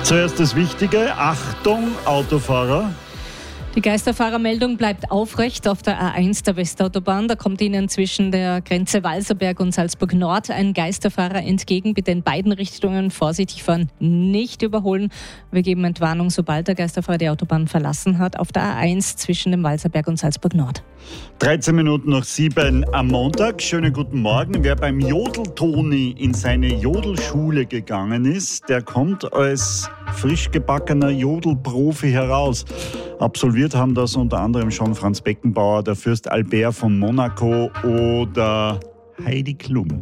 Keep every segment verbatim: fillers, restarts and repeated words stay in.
Zuerst das Wichtige. Achtung, Autofahrer. Die Geisterfahrermeldung bleibt aufrecht auf der A eins der Westautobahn. Da kommt Ihnen zwischen der Grenze Walserberg und Salzburg Nord ein Geisterfahrer entgegen. Bitte in beiden Richtungen vorsichtig fahren, nicht überholen. Wir geben Entwarnung, sobald der Geisterfahrer die Autobahn verlassen hat, auf der A eins zwischen dem Walserberg und Salzburg Nord. dreizehn Minuten nach sieben am Montag. Schönen guten Morgen. Wer beim Jodel-Toni in seine Jodelschule gegangen ist, der kommt als frisch gebackener Jodelprofi heraus. Absolviert haben das unter anderem schon Franz Beckenbauer, der Fürst Albert von Monaco oder Heidi Klum.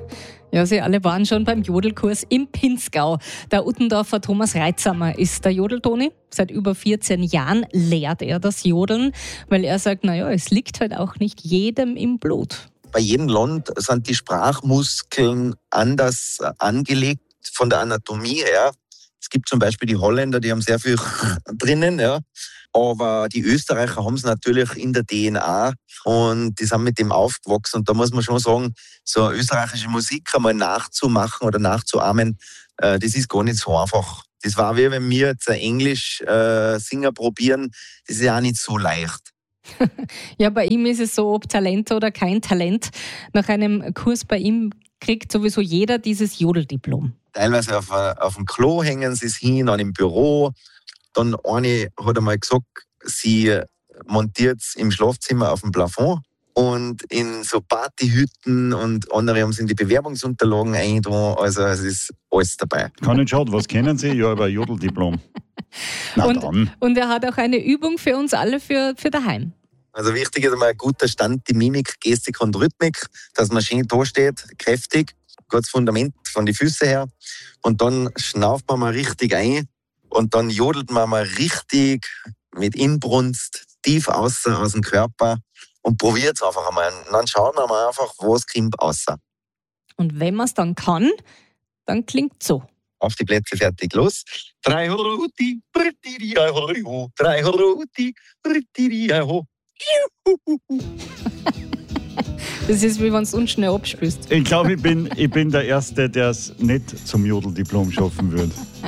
Ja, Sie alle waren schon beim Jodelkurs im Pinzgau. Der Uttendorfer Thomas Reitsamer ist der Jodeltoni. Seit über vierzehn Jahren lehrt er das Jodeln, weil er sagt, naja, es liegt halt auch nicht jedem im Blut. Bei jedem Land sind die Sprachmuskeln anders angelegt von der Anatomie her. Es gibt zum Beispiel die Holländer, die haben sehr viel drinnen, ja. Aber die Österreicher haben es natürlich in der D N A und die sind mit dem aufgewachsen. Und da muss man schon sagen, so eine österreichische Musik einmal nachzumachen oder nachzuahmen, äh, das ist gar nicht so einfach. Das war wie wenn wir jetzt Englisch äh, singen probieren, das ist ja auch nicht so leicht. Ja, bei ihm ist es so, ob Talent oder kein Talent. Nach einem Kurs bei ihm kriegt sowieso jeder dieses Jodeldiplom. Teilweise auf, auf dem Klo hängen sie es hin, an im Büro. Dann eine hat einmal gesagt, sie montiert es im Schlafzimmer auf dem Plafond und in so Partyhütten und andere haben es in die Bewerbungsunterlagen eingetragen. Also es ist alles dabei. Kann nicht schauen, was kennen Sie? Ja, über Jodeldiplom. Na und, dann. und er hat auch eine Übung für uns alle für, für daheim. Also wichtig ist einmal ein guter Stand, die Mimik, Gestik und Rhythmik, dass man schön da steht, kräftig, gutes Fundament von den Füßen her. Und dann schnauft man mal richtig ein und dann jodelt man mal richtig mit Inbrunst tief aus, aus dem Körper und probiert es einfach einmal. Und dann schauen wir mal einfach, was kommt raus. Und wenn man es dann kann, dann klingt so. Auf die Plätze, fertig, los. Drei Ruti, drei Ruti, Das ist, wie wenn du uns schnell abspürst. Ich glaube, ich bin, ich bin der Erste, der es nicht zum Jodeldiplom schaffen würde.